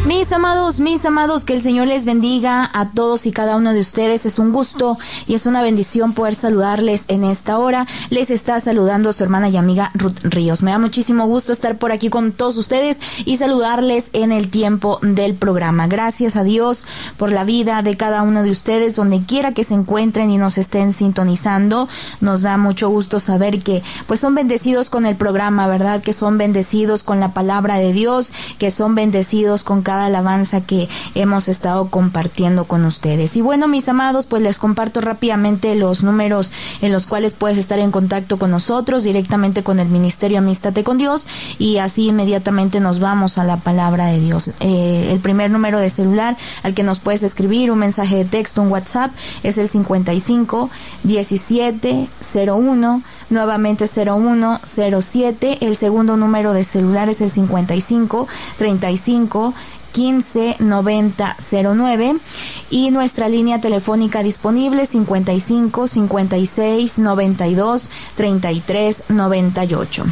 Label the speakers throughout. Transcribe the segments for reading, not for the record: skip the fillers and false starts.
Speaker 1: Mis amados, que el Señor les bendiga a todos y cada uno de ustedes. Es un gusto y es una bendición poder saludarles en esta hora. Les está saludando su hermana y amiga Ruth Ríos. Me da muchísimo gusto estar por aquí con todos ustedes y saludarles en el tiempo del programa. Gracias a Dios por la vida de cada uno de ustedes, donde quiera que se encuentren y nos estén sintonizando. Nos da mucho gusto saber que pues son bendecidos con el programa, ¿verdad? Que son bendecidos con la palabra de Dios, que son bendecidos con cada alabanza que hemos estado compartiendo con ustedes. Y bueno, mis amados, pues les comparto rápidamente los números en los cuales puedes estar en contacto con nosotros, directamente con el Ministerio Amístate con Dios, y así inmediatamente nos vamos a la palabra de Dios. El primer número de celular al que nos puedes escribir un mensaje de texto, un WhatsApp, es el 55 17 01, nuevamente 01 07. El segundo número de celular es el 55 35 15 90 09, y nuestra línea telefónica disponible 55 56 92 33 98.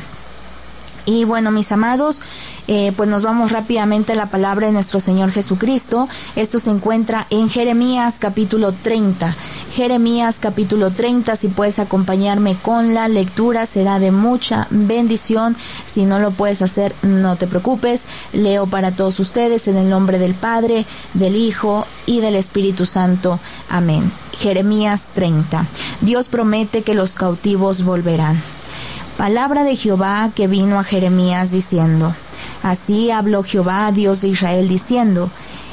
Speaker 1: Y bueno, mis amados, pues nos vamos rápidamente a la palabra de nuestro Señor Jesucristo. Esto se encuentra en Jeremías capítulo 30. Jeremías capítulo 30, si puedes acompañarme con la lectura, será de mucha bendición. Si no lo puedes hacer, no te preocupes. Leo para todos ustedes en el nombre del Padre, del Hijo y del Espíritu Santo. Amén. Jeremías 30. Dios promete que los cautivos volverán. Palabra de Jehová que vino a Jeremías diciendo: Así habló Jehová, Dios de Israel, diciendo: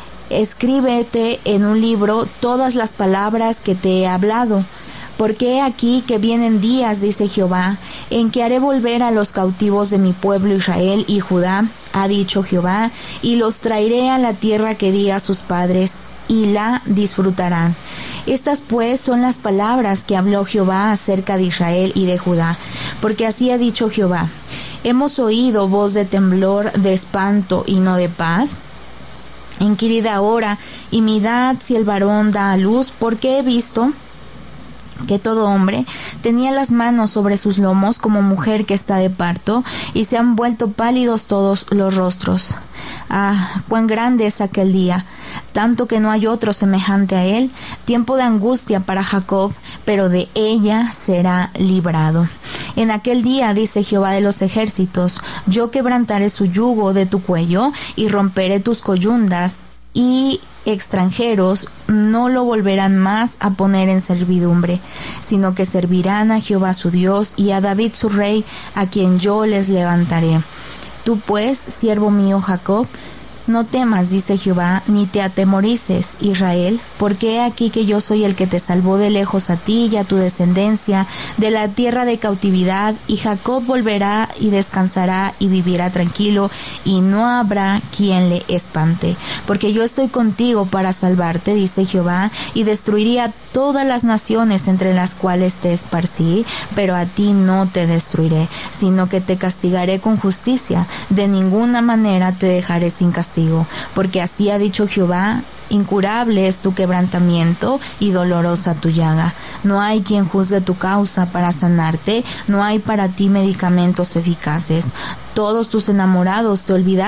Speaker 1: Escríbete en un libro todas las palabras que te he hablado, porque he aquí que vienen días, dice Jehová, en que haré volver a los cautivos de mi pueblo Israel y Judá, ha dicho Jehová, y los traeré a la tierra que di a sus padres, y la disfrutarán. Estas pues son las palabras que habló Jehová acerca de Israel y de Judá, porque así ha dicho Jehová: ¿Hemos oído voz de temblor, de espanto y no de paz? Inquirid ahora y mirad si el varón da a luz, porque he visto que todo hombre tenía las manos sobre sus lomos como mujer que está de parto, y se han vuelto pálidos todos los rostros. Ah, cuán grande es aquel día, tanto que no hay otro semejante a él, tiempo de angustia para Jacob, pero de ella será librado. En aquel día, dice Jehová de los ejércitos, yo quebrantaré su yugo de tu cuello y romperé tus coyundas, y extranjeros no lo volverán más a poner en servidumbre, sino que servirán a Jehová su Dios y a David su rey, a quien yo les levantaré. Tú pues, siervo mío Jacob, no temas, dice Jehová, ni te atemorices, Israel, porque he aquí que yo soy el que te salvó de lejos a ti y a tu descendencia de la tierra de cautividad, y Jacob volverá y descansará y vivirá tranquilo, y no habrá quien le espante. Porque yo estoy contigo para salvarte, dice Jehová, y destruiría todas las naciones entre las cuales te esparcí, pero a ti no te destruiré, sino que te castigaré con justicia, de ninguna manera te dejaré sin castigo. Porque así ha dicho Jehová: incurable es tu quebrantamiento y dolorosa tu llaga. No hay quien juzgue tu causa para sanarte, no hay para ti medicamentos eficaces. Todos tus enamorados te olvidaron